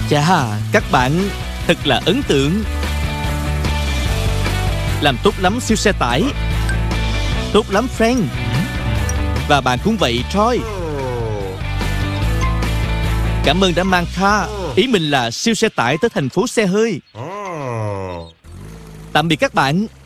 Chà, các bạn thật là ấn tượng. Làm tốt lắm siêu xe tải. Tốt lắm Frank. Và bạn cũng vậy Troy. Cảm ơn đã mang Car, ý mình là siêu xe tải, tới thành phố xe hơi. Tạm biệt các bạn.